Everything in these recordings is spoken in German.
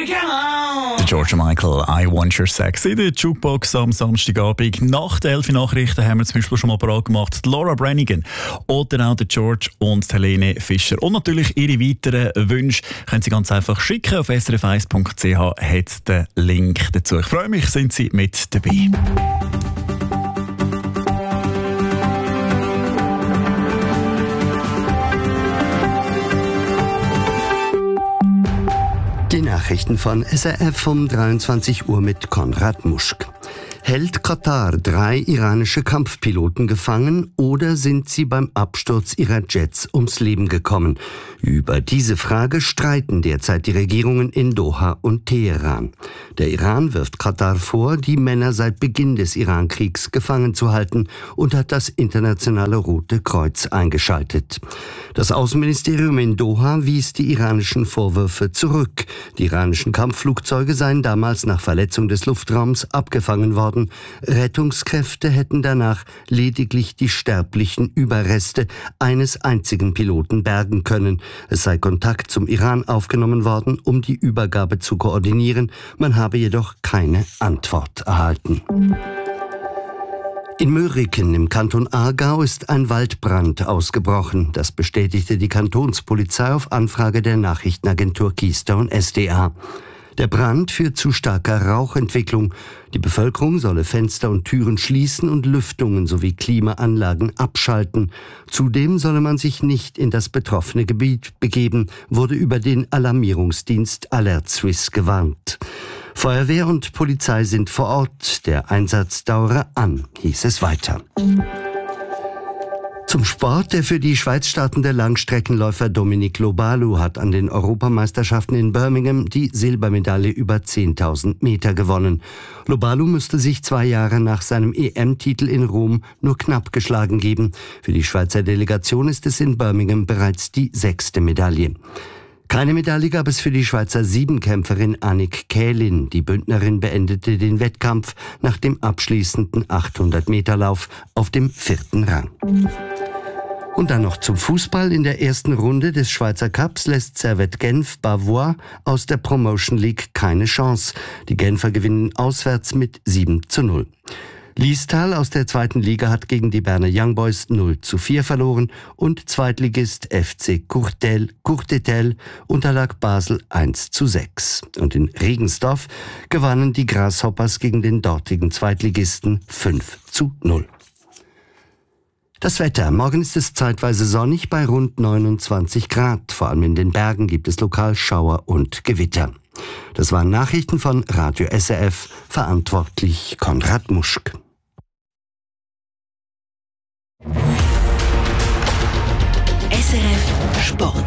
Der George Michael, I Want Your Sex in der Jukebox am Samstagabend. Nach den 11 Nachrichten haben wir zum Beispiel schon mal parat gemacht die Laura Branigan oder auch der George und Helene Fischer. Und natürlich Ihre weiteren Wünsche können Sie ganz einfach schicken. Auf srf1.ch hat es den Link dazu. Ich freue mich, sind Sie mit dabei. Die Nachrichten von SRF um 23 Uhr mit Konrad Muschk. Hält Katar 3 iranische Kampfpiloten gefangen oder sind sie beim Absturz ihrer Jets ums Leben gekommen? Über diese Frage streiten derzeit die Regierungen in Doha und Teheran. Der Iran wirft Katar vor, die Männer seit Beginn des Irankriegs gefangen zu halten und hat das internationale Rote Kreuz eingeschaltet. Das Außenministerium in Doha wies die iranischen Vorwürfe zurück. Die iranischen Kampfflugzeuge seien damals nach Verletzung des Luftraums abgefangen worden. Rettungskräfte hätten danach lediglich die sterblichen Überreste eines einzigen Piloten bergen können. Es sei Kontakt zum Iran aufgenommen worden, um die Übergabe zu koordinieren. Man habe jedoch keine Antwort erhalten. In Möhriken im Kanton Aargau ist ein Waldbrand ausgebrochen. Das bestätigte die Kantonspolizei auf Anfrage der Nachrichtenagentur Keystone SDA. Der Brand führt zu starker Rauchentwicklung. Die Bevölkerung solle Fenster und Türen schließen und Lüftungen sowie Klimaanlagen abschalten. Zudem solle man sich nicht in das betroffene Gebiet begeben, wurde über den Alarmierungsdienst Alert Suisse gewarnt. Feuerwehr und Polizei sind vor Ort. Der Einsatz dauere an, hieß es weiter. Zum Sport. Der für die Schweiz startende Langstreckenläufer Dominic Lobalu hat an den Europameisterschaften in Birmingham die Silbermedaille über 10.000 Meter gewonnen. Lobalu musste sich 2 Jahre nach seinem EM-Titel in Rom nur knapp geschlagen geben. Für die Schweizer Delegation ist es in Birmingham bereits die 6. Medaille. Keine Medaille gab es für die Schweizer Siebenkämpferin Annick Kählin. Die Bündnerin beendete den Wettkampf nach dem abschließenden 800-Meter-Lauf auf dem 4. Rang. Und dann noch zum Fußball. In der ersten Runde des Schweizer Cups lässt Servette Genf Bavois aus der Promotion League keine Chance. Die Genfer gewinnen auswärts mit 7:0. Liestal aus der 2. Liga hat gegen die Berner Young Boys 0:4 verloren und Zweitligist FC Courtetel unterlag Basel 1:6. Und in Regensdorf gewannen die Grasshoppers gegen den dortigen Zweitligisten 5:0. Das Wetter. Morgen ist es zeitweise sonnig bei rund 29 Grad. Vor allem in den Bergen gibt es lokal Schauer und Gewitter. Das waren Nachrichten von Radio SRF, verantwortlich Konrad Muschk. SRF Sport.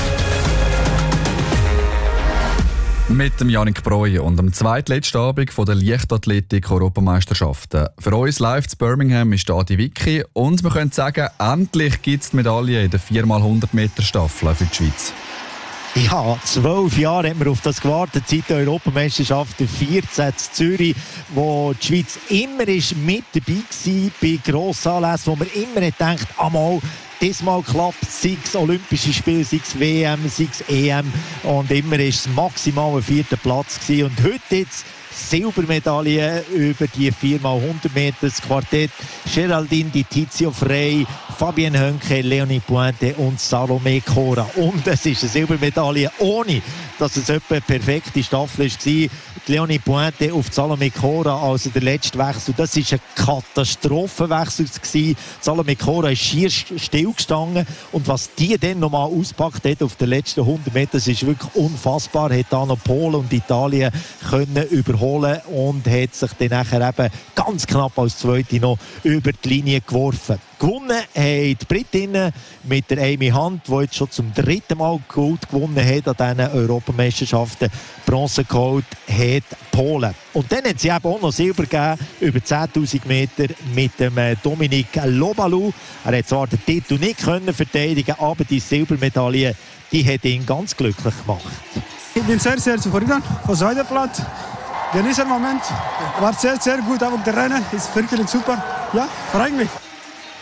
Mit dem Yannick Breu und am zweitletzten Abend der Leichtathletik-Europameisterschaften. Für uns live zu Birmingham ist da die Vicky und wir können sagen, endlich gibt es die Medaille in der 4x100 Meter Staffel für die Schweiz. Ja, 12 Jahre haben wir auf das gewartet, seit der Europameisterschaft 14 in Zürich, wo die Schweiz immer ist mit dabei war bei Grossanlässen, wo man immer gedacht, einmal, diesmal klappt es, sei es Olympische Spiele, sei es WM, sei es EM, und immer war es maximal ein 4. Platz gewesen. Und heute jetzt Silbermedaille über die 4x100 Meter. Das Quartett Geraldine Di Tizio Frey, Fabienne Hönke, Leonie Pointe und Salome Cora. Und es ist eine Silbermedaille, ohne dass es etwa eine perfekte Staffel war. Leonie Pointe auf Salome Cora, also der letzte Wechsel, das war ein Katastrophenwechsel. Salome Cora ist schier stillgestanden. Und was die dann nochmal auspackt hat auf den letzten 100 Metern, das ist wirklich unfassbar. Hat dann noch Polen und Italien können überholen und hat sich dann nachher eben ganz knapp als Zweite noch über die Linie geworfen. Gewonnen haben die Britinnen mit der Amy Hunt, die jetzt schon zum 3. Mal Gold gewonnen hat an diesen Europameisterschaften. Bronze geholt hat Polen. Und dann hat sie eben auch noch Silber gegeben, über 10'000 Meter mit dem Dominic Lobalu. Er hat zwar den Titel nicht können verteidigen, aber die Silbermedaille, die hat ihn ganz glücklich gemacht. Ich bin sehr, sehr zufrieden vom zweiten Platz. Genieße den Moment. War sehr, sehr gut, aber der Rennen ist wirklich super. Ja, freut mich.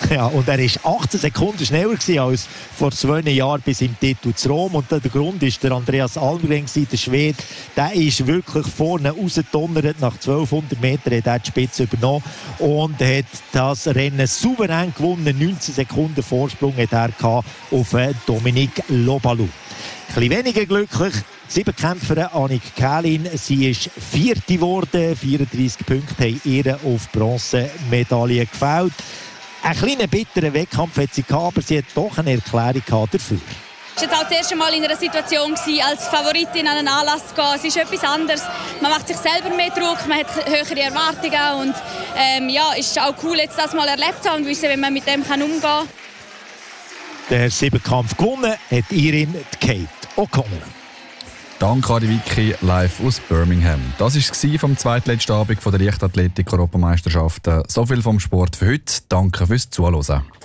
Ja, und er war 18 Sekunden schneller als vor 2 Jahren bis im Titel zu Rom. Und der Grund war der Andreas Almgren, der Schwede. Der ist wirklich vorne rausgedonnert. Nach 1200 Metern hat er die Spitze übernommen und hat das Rennen souverän gewonnen. 19 Sekunden Vorsprung hat er auf Dominique Lobalu. Ein bisschen weniger glücklich. Die Siebenkämpferin Annick Kählin, sie ist 4. geworden. 34 Punkte haben ihr auf Bronzemedaille gefällt. Einen kleinen bitteren Wettkampf hat sie gehabt, aber sie hat doch eine Erklärung dafür. Ich war jetzt auch das erste Mal in einer Situation, als Favoritin an einen Anlass zu gehen. Es ist etwas anderes. Man macht sich selber mehr Druck, man hat höhere Erwartungen. Und es ist auch cool, jetzt das mal erlebt zu haben und wissen, wie man mit dem umgehen kann. Der Siebenkampf gewonnen hat Irin Kate O'Connor. Danke Adi Vicky, live aus Birmingham. Das war es vom zweitletzten Abend der Leichtathletik-Europameisterschaften. So viel vom Sport für heute. Danke fürs Zuhören.